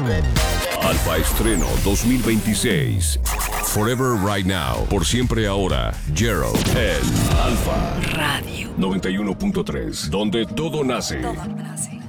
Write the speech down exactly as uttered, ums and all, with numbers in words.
Alfa Estreno dos mil veintiséis. Forever Right Now. Por siempre ahora. Jero en Alfa Radio noventa y uno punto tres. Donde todo nace. Todo nace.